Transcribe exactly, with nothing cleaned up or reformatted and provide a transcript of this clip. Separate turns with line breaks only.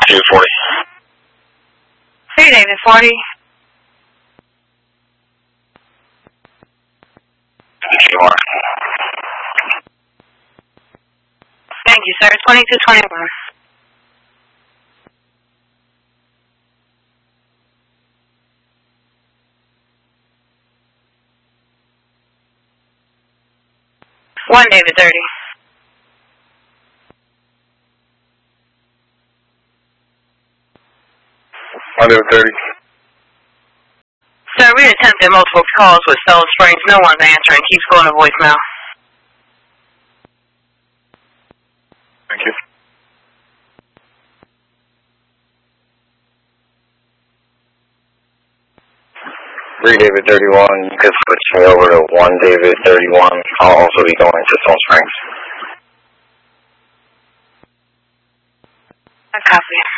David forty.
Hey, David forty. Thank you, sir. twenty-two twenty-one. One David thirty.
One David thirty.
Sir, we attempted multiple calls with Soul Springs. No one's answering. Keeps going to voicemail.
Thank you. Three David thirty-one. You can switch me over to one David thirty-one. I'll also be going to Soul Springs.
I copy.